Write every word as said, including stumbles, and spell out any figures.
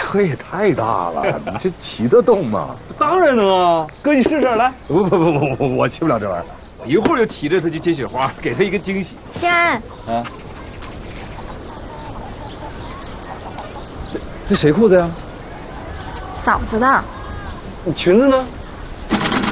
车也太大了，你这骑得动吗？ 当然能啊，哥你试试来。 不不不不不，我骑不了这玩意儿。 一会儿就骑着它去接雪花，给他一个惊喜。 心安， 啊，这这谁裤子呀？ 嫂子的。 你裙子呢？